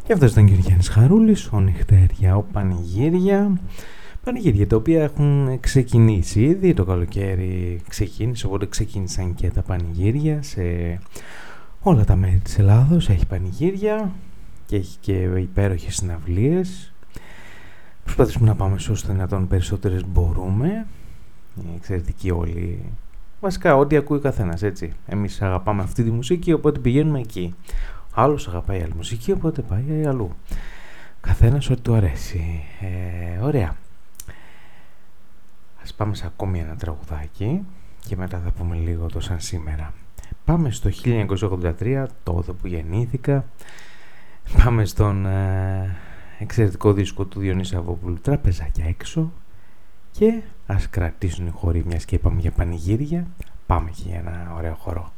Και αυτός ήταν και ο Γιάννης Χαρούλης, ο Νυχτέρια, ο Πανηγύρια. Πανηγύρια τα οποία έχουν ξεκινήσει ήδη, το καλοκαίρι ξεκίνησε, οπότε ξεκίνησαν και τα πανηγύρια σε όλα τα μέρη της Ελλάδος. Έχει πανηγύρια και έχει και υπέροχες συναυλίες. Προσπαθήσουμε να πάμε όσο δυνατόν περισσότερες μπορούμε. Είναι εξαιρετικοί όλοι. Βασικά ό,τι ακούει ο καθένας, έτσι. Εμείς αγαπάμε αυτή τη μουσική, οπότε πηγαίνουμε εκεί. Άλλος αγαπάει άλλη μουσική, οπότε πάει αλλού. Καθένας ό,τι του αρέσει. Ωραία. Ας πάμε σε ακόμη ένα τραγουδάκι και μετά θα πούμε λίγο το σαν σήμερα. Πάμε στο 1983, τότε που γεννήθηκα. Πάμε στον εξαιρετικό δίσκο του Διονύση Αββόπουλου, Τραπεζάκια έξω. Και ας κρατήσουν οι χώροι, μιας και είπαμε για πανηγύρια. Πάμε και για ένα ωραίο χορό.